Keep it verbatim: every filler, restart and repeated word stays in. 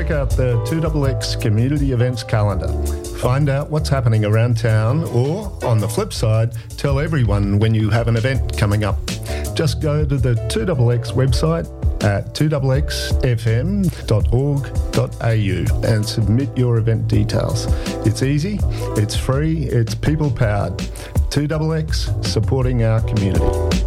check out the two X X community events calendar. Find out what's happening around town, or, on the flip side, tell everyone when you have an event coming up. Just go to the two X X website at two x x f m dot org dot a u and submit your event details. It's easy, it's free, it's people-powered. two X X, supporting our community.